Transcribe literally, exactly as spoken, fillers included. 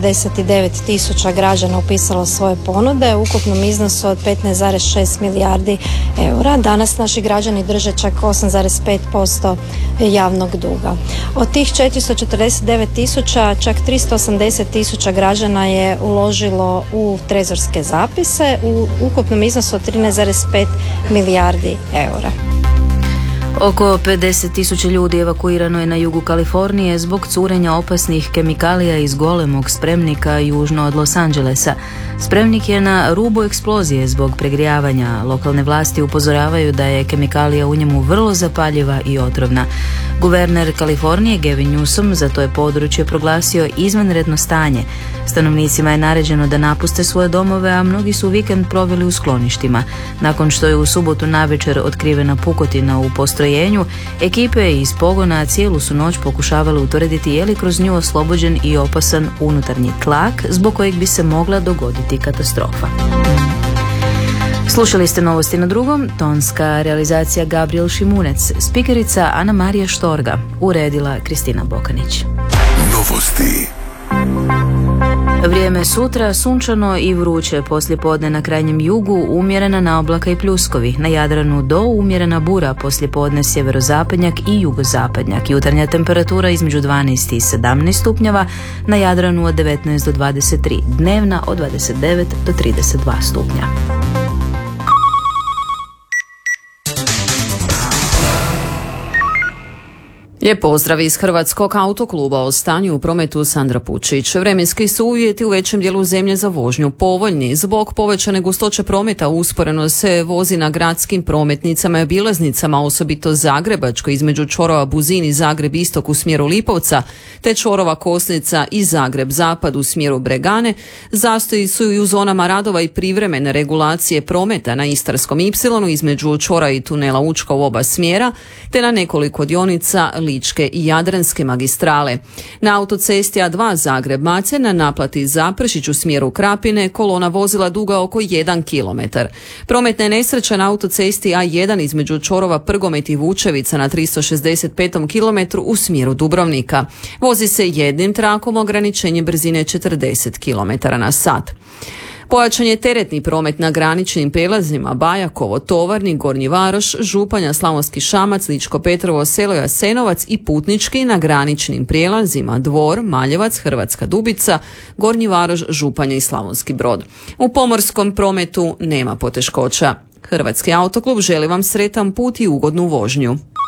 četrdeset devet tisuća građana upisalo svoje ponude u ukupnom iznosu od petnaest zarez šest milijardi eura. Danas naši građani drže čak osam zarez pet posto javnog duga. Od tih četiristo četrdeset devet tisuća, čak tristo osamdeset tisuća građana je uložilo u trezorske zapise u ukupnom iznosu od trinaest zarez pet milijardi eura. Oko pedeset tisuća ljudi evakuirano je na jugu Kalifornije zbog curenja opasnih kemikalija iz golemog spremnika južno od Los Angelesa. Spremnik je na rubu eksplozije zbog pregrijavanja. Lokalne vlasti upozoravaju da je kemikalija u njemu vrlo zapaljiva i otrovna. Guverner Kalifornije Gavin Newsom za to je područje proglasio izvanredno stanje. Stanovnicima je naređeno da napuste svoje domove, a mnogi su vikend proveli u skloništima. Nakon što je u subotu navečer otkrivena pukotina u postrojenju, ekipe iz pogona cijelu su noć pokušavale utvrditi je li kroz nju oslobođen i opasan unutarnji tlak zbog kojeg bi se mogla dogoditi katastrofa. Slušali ste novosti na drugom, tonska realizacija Gabriel Šimunec, spikerica Ana Marija Štorga, uredila Kristina Bokanić. Novosti. Vrijeme sutra sunčano i vruće, poslijepodne na krajnjem jugu umjerena naoblaka i pljuskovi, na Jadranu do umjerena bura, poslijepodne sjeverozapadnjak i jugozapadnjak. Jutarnja temperatura između dvanaest i sedamnaest stupnjeva, na Jadranu od devetnaest do dvadeset tri, dnevna od dvadeset devet do trideset dva stupnja. Lijep pozdrav iz Hrvatskog autokluba. O stanju u prometu Sandra Pučić. Vremenski su uvjeti u većem dijelu zemlje za vožnju povoljni. Zbog povećane gustoće prometa usporeno se vozi na gradskim prometnicama i obilaznicama, osobito Zagrebačko između čvorova Buzin i Zagreb istok u smjeru Lipovca, te čvorova Kosnica i Zagreb zapad u smjeru Bregane. Zastoji su i u zonama radova i privremene regulacije prometa na Istarskom ipsilonu između čvora i tunela Učka u oba smjera, te na nekoliko dionica Ličke i Jadranske magistrale. Na autocesti A dva Zagreb-Macelj na naplati Zaprešić u smjeru Krapine kolona vozila duga oko jedan kilometar. Prometna je nesreća na autocesti A jedan između čvorova Prgomet i Vučevica na tristo šezdeset petom kilometru u smjeru Dubrovnika. Vozi se jednim trakom, ograničenje brzine četrdeset kilometara na sat. Pojačan je teretni promet na graničnim prijelazima Bajakovo, Tovarnik, Gornji Varoš, Županja, Slavonski Šamac, Ličko Petrovo selo, Jasenovac i putnički na graničnim prijelazima Dvor, Maljevac, Hrvatska Dubica, Gornji Varoš, Županja i Slavonski Brod. U pomorskom prometu nema poteškoća. Hrvatski autoklub želi vam sretan put i ugodnu vožnju.